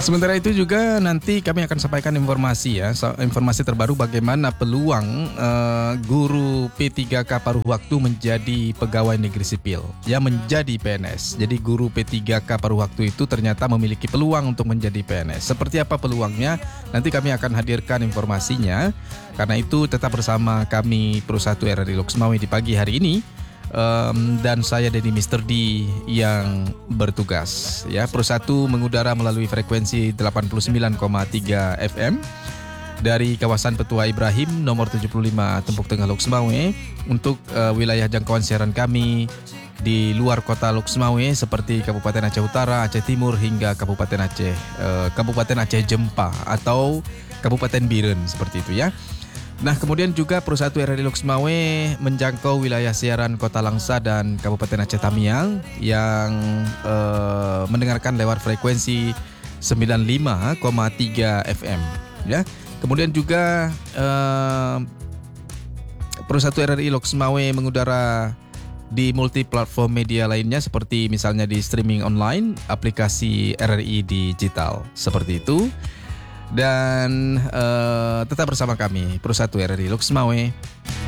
Sementara itu juga nanti kami akan sampaikan informasi informasi terbaru bagaimana peluang guru P3K paruh waktu menjadi pegawai negeri sipil, menjadi PNS. Jadi guru P3K paruh waktu itu ternyata memiliki peluang untuk menjadi PNS. Seperti apa peluangnya? Nanti kami akan hadirkan informasinya. Karena itu tetap bersama kami Pro 1 RRI Loksmawe di pagi hari ini. Dan saya Denny Mr. D yang bertugas. Pro 1 mengudara melalui frekuensi 89,3 FM dari kawasan Petua Ibrahim nomor 75 Tempuk Tengah Loksmawe untuk wilayah jangkauan siaran kami di luar kota Loksmawe seperti Kabupaten Aceh Utara, Aceh Timur hingga Kabupaten Aceh Jempa atau Kabupaten Biren seperti itu ya. Nah, kemudian juga Pro 1 RRI Loksmawe menjangkau wilayah siaran Kota Langsa dan Kabupaten Aceh Tamiang yang mendengarkan lewat frekuensi 95,3 FM ya. Kemudian juga Pro 1 RRI Loksmawe mengudara di multi platform media lainnya seperti misalnya di streaming online, aplikasi RRI Digital seperti itu. Dan tetap bersama kami Pro 1 RRI Loksmawe.